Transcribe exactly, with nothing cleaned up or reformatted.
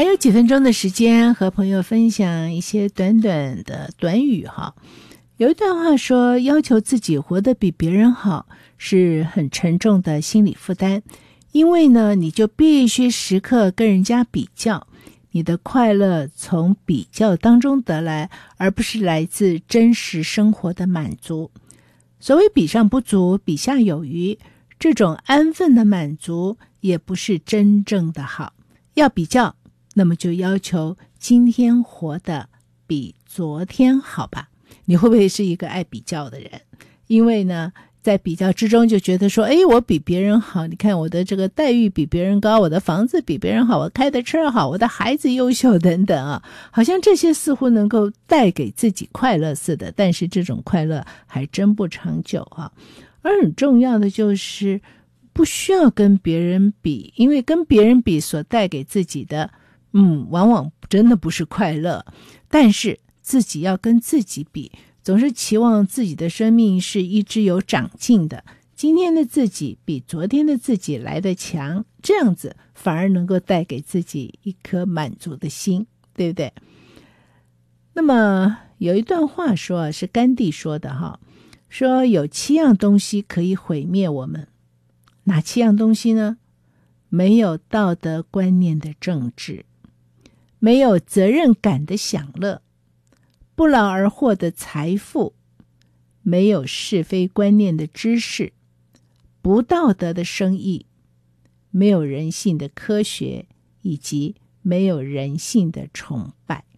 还有几分钟的时间，和朋友分享一些短短的短语哈。有一段话说，要求自己活得比别人好是很沉重的心理负担，因为呢，你就必须时刻跟人家比较，你的快乐从比较当中得来，而不是来自真实生活的满足。所谓比上不足，比下有余，这种安分的满足也不是真正的好。要比较，那么就要求今天活得比昨天好吧。你会不会是一个爱比较的人？因为呢，在比较之中就觉得说，诶，我比别人好，你看我的这个待遇比别人高，我的房子比别人好，我开的车好，我的孩子优秀等等啊，好像这些似乎能够带给自己快乐似的，但是这种快乐还真不长久啊。而很重要的就是不需要跟别人比，因为跟别人比所带给自己的嗯，往往真的不是快乐，但是自己要跟自己比，总是期望自己的生命是一直有长进的，今天的自己比昨天的自己来得强，这样子反而能够带给自己一颗满足的心，对不对？那么有一段话说，是甘地说的哈，说有七样东西可以毁灭我们，哪七样东西呢？没有道德观念的政治，没有责任感的享乐，不劳而获的财富，没有是非观念的知识，不道德的生意，没有人性的科学，以及没有人性的崇拜。